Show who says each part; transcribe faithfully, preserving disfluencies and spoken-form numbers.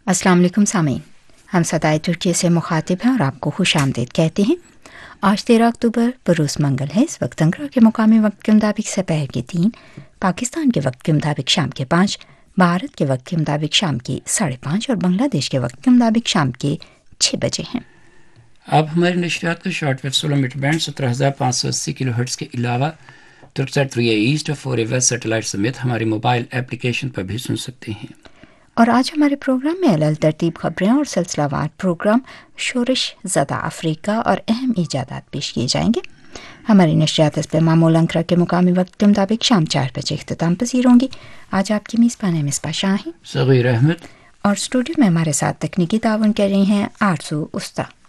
Speaker 1: अस्सलाम वालेकुम सामीन, हम सदाए तुर्की से मुखातिब हैं और आपको खुश आमदीद कहते हैं। आज तेरह अक्टूबर बरोज़ मंगल है। इस वक्त अंकरा के मुकामी वक्त के मुताबिक दोपहर के तीन, पाकिस्तान के वक्त के मुताबिक शाम के पाँच, भारत के वक्त के मुताबिक शाम के साढ़े पाँच और बांग्लादेश के वक्त के मुताबिक शाम के छः बजे हैं।
Speaker 2: आप हमारे नशरियात को शॉर्ट वेव सोलह मीटर बैंड सत्रह हज़ार पाँच सौ अस्सी किलो हर्ट्ज़ के अलावा तुर्कसैट थ्री ए ईस्ट और फोर ए वेस्ट सेटेलाइट समेत हमारी मोबाइल एप्लीकेशन पर भी सुन सकते हैं।
Speaker 1: और आज हमारे प्रोग्राम में अलल तरतीब खबरें और सिलसिलावार प्रोग्राम शोरिश ज़दा अफ्रीका और अहम ईजादात पेश किए जाएंगे। हमारी नशरियात इस पर मामूल अंकरा के मुकामी वक्त के मुताबिक शाम चार बजे इख्तिताम पसीर होंगी। आज आपकी मेज़बान है मिसबा शाहीन,
Speaker 2: सगीर अहमद
Speaker 1: और स्टूडियो में हमारे साथ तकनीकी तावन कर रही हैं आरज़ू उस्ता।